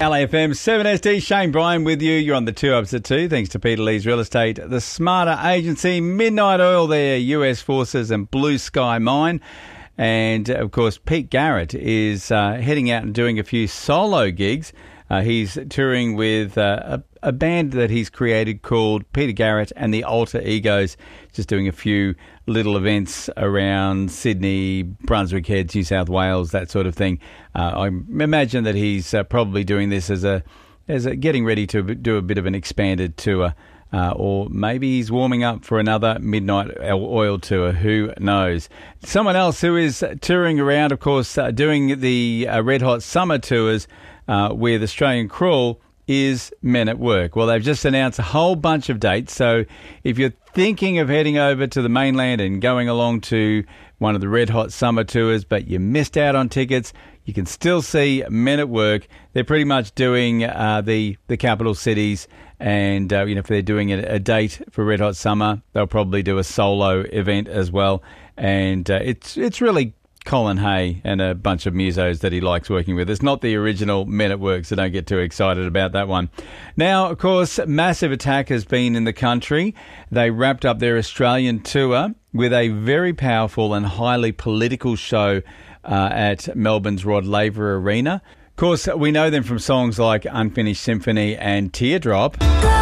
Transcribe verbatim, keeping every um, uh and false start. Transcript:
L A F M seven S D, Shane Bryan with you. You're on the two ups at two, thanks to Peter Lee's Real Estate, the Smarter Agency, Midnight Oil there, U S Forces and Blue Sky Mine. And, of course, Pete Garrett is uh, heading out and doing a few solo gigs. Uh, he's touring with uh, a, a band that he's created called Peter Garrett and the Alter Egos, just doing a few little events around Sydney, Brunswick Heads, New South Wales, that sort of thing. Uh, I imagine that he's uh, probably doing this as a as a, getting ready to do a bit of an expanded tour, uh, or maybe he's warming up for another Midnight Oil tour. Who knows? Someone else who is touring around, of course, uh, doing the uh, Red Hot Summer tours uh, with Australian Crawl is Men at Work. Well, they've just announced a whole bunch of dates. So if you're thinking of heading over to the mainland and going along to one of the Red Hot Summer tours, but you missed out on tickets, you can still see Men at Work. They're pretty much doing uh, the, the capital cities. And, uh, you know, if they're doing a, a date for Red Hot Summer, they'll probably do a solo event as well. And uh, it's it's really Colin Hay and a bunch of musos that he likes working with. It's not the original Men at Work, so don't get too excited about that one. Now, of course, Massive Attack has been in the country. They wrapped up their Australian tour with a very powerful and highly political show uh, at Melbourne's Rod Laver Arena. Of course, we know them from songs like Unfinished Symphony and Teardrop.